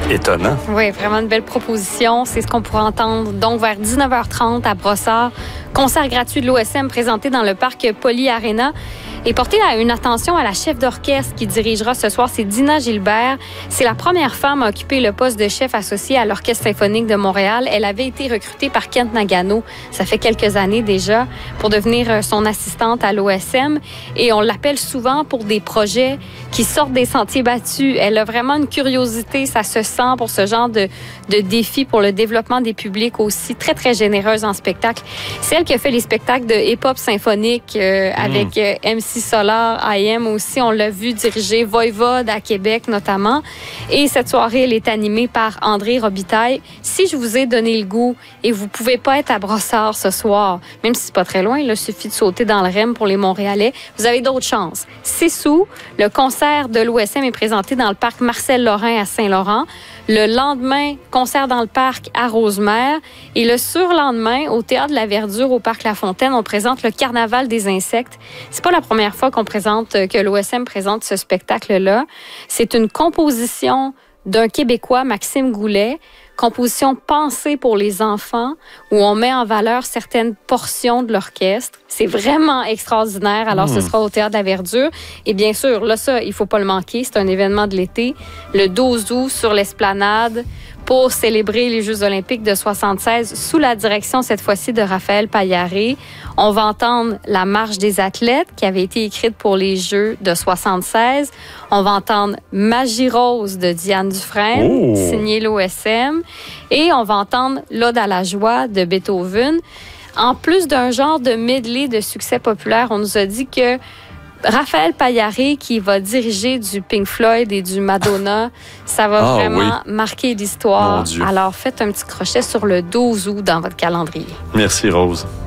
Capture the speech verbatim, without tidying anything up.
Étonnant. Oui, vraiment une belle proposition. C'est ce qu'on pourra entendre donc vers dix-neuf heures trente à Brossard. Concert gratuit de l'O S M présenté dans le parc Poly Arena. Et porter une attention à la chef d'orchestre qui dirigera ce soir, c'est Dina Gilbert. C'est la première femme à occuper le poste de chef associé à l'Orchestre symphonique de Montréal. Elle avait été recrutée par Kent Nagano, ça fait quelques années déjà, pour devenir son assistante à l'O S M. Et on l'appelle souvent pour des projets qui sortent des sentiers battus. Elle a vraiment une curiosité, ça se sent pour ce genre de, de défi pour le développement des publics aussi, très, très généreuse en spectacle. C'est elle qui a fait les spectacles de hip-hop symphonique euh, mmh. avec euh, M C Solar, I M aussi, on l'a vu diriger Voivode à Québec notamment. Et cette soirée, elle est animée par André Robitaille. Si je vous ai donné le goût et vous pouvez pas être à Brossard ce soir, même si c'est pas très loin, il suffit de sauter dans le R E M pour les Montréalais, vous avez d'autres chances. C'est sous, le concert de l'O S M est présenté dans le parc Marcel-Lorrain à Saint-Laurent. Le lendemain, concert dans le parc à Rosemère. Et le surlendemain, au Théâtre de la Verdure, au parc La Fontaine, on présente le Carnaval des insectes. C'est pas la première fois qu'on présente, que l'O S M présente ce spectacle-là. C'est une composition d'un Québécois, Maxime Goulet, composition pensée pour les enfants, où on met en valeur certaines portions de l'orchestre. C'est vraiment extraordinaire. Alors, mmh. ce sera au Théâtre de la Verdure. Et bien sûr, là, ça, il faut pas le manquer. C'est un événement de l'été. Le douze août, sur l'Esplanade, pour célébrer les Jeux olympiques de soixante-seize, sous la direction, cette fois-ci, de Raphaël Paillaré. On va entendre la Marche des athlètes, qui avait été écrite pour les Jeux de soixante-seize. On va entendre Magie Rose de Diane Dufresne, oh. signée l'O S M. Et on va entendre L'Ode à la joie de Beethoven. En plus d'un genre de medley de succès populaire, on nous a dit que Raphaël Paillaré, qui va diriger du Pink Floyd et du Madonna, ça va ah, vraiment oui. marquer l'histoire. Alors, faites un petit crochet sur le douze août dans votre calendrier. Merci, Rose.